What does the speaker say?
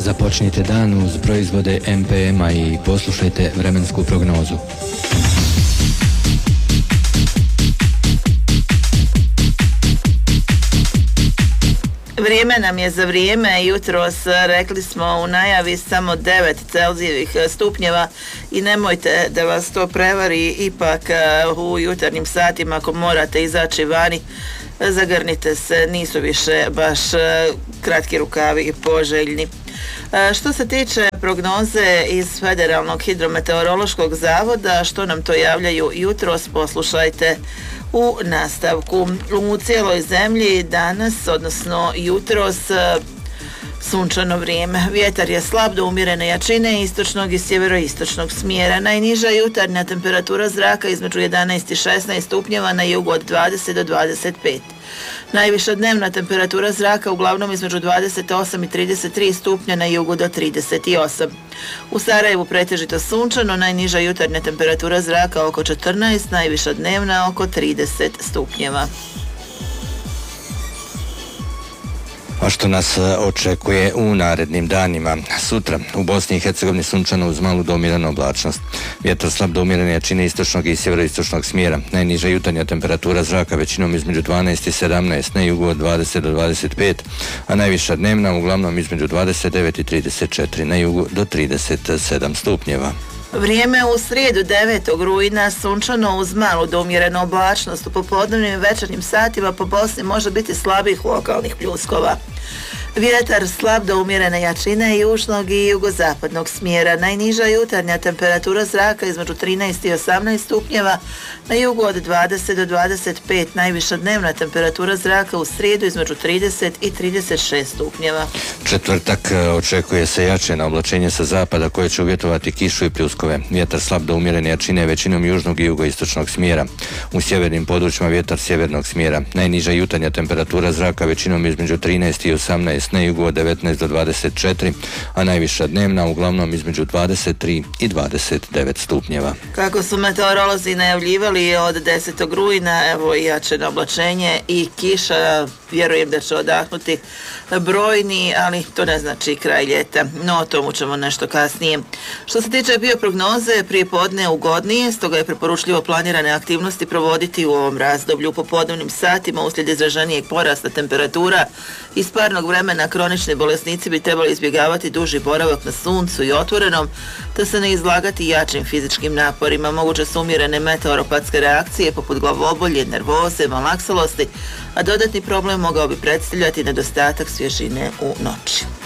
Započnite dan uz proizvode MPM-a i poslušajte vremensku prognozu. Vrijeme nam je za vrijeme. Jutros rekli smo u najavi samo 9 Celzijevih stupnjeva i nemojte da vas to prevari. Ipak u jutarnjim satima ako morate izaći vani, zagrnite se, nisu više baš kratki rukavi i poželjni. Što se tiče prognoze iz Federalnog hidrometeorološkog zavoda, što nam to javljaju jutros, poslušajte u nastavku. U cijeloj zemlji danas, odnosno jutros, sunčano vrijeme. Vjetar je slab do umjerene jačine istočnog i sjeveroistočnog smjera. Najniža jutarnja temperatura zraka između 11 i 16 stupnjeva, na jugu od 20 do 25. Najviša dnevna temperatura zraka uglavnom između 28 i 33 stupnja, na jugu do 38. U Sarajevu pretežito sunčano, najniža jutarnja temperatura zraka oko 14, najviša dnevna oko 30 stupnjeva. A što nas očekuje u narednim danima? Sutra u Bosni i Hercegovini sunčano uz malu do umjerenu oblačnost. Vjetar slab do umjerene jačine istočnog i sjeveroistočnog smjera. Najniža jutarnja temperatura zraka većinom između 12 i 17, na jugu od 20 do 25, a najviša dnevna uglavnom između 29 i 34, na jugu do 37 stupnjeva. Vrijeme u srijedu 9. rujna sunčano uz malu do umjerenu oblačnost. U popodnevnim i večernjim satima po Bosni može biti slabih lokalnih pljuskova. Vjetar slab do umjerene jačine južnog i jugozapadnog smjera. Najniža jutarnja temperatura zraka između 13 i 18 stupnjeva, na jugu od 20 do 25. Najviša dnevna temperatura zraka u srijedu između 30 i 36 stupnjeva. Četvrtak očekuje se jače oblačenje sa zapada koje će uvjetovati kišu i pljuskove. Vjetar slab do umjerene jačine većinom južnog i jugoistočnog smjera. U sjevernim područjima vjetar sjevernog smjera. Najniža jutarnja temperatura zraka većinom između 13 i 18, na jugu od 19 do 24, a najviša dnevna uglavnom između 23 i 29 stupnjeva. Kako su meteorolozi najavljivali od 10. rujna, evo i jače oblačenje i kiša, vjerujem da će odahnuti brojni, ali to ne znači kraj ljeta, no o tomu ćemo nešto kasnije. Što se tiče bioprognoze, prije podne ugodnije, stoga je preporučljivo planirane aktivnosti provoditi u ovom razdoblju. U popodnevnim satima uslijed izraženijeg porasta temperatura iz parnog vremena kronični bolesnici bi trebali izbjegavati duži boravak na suncu i otvorenom, te se ne izlagati jačim fizičkim naporima. Moguće su umjerene meteoropatske reakcije poput glavobolje, nervoze, malaksalosti, a dodatni problem mogao bi predstavljati nedostatak svježine u noći.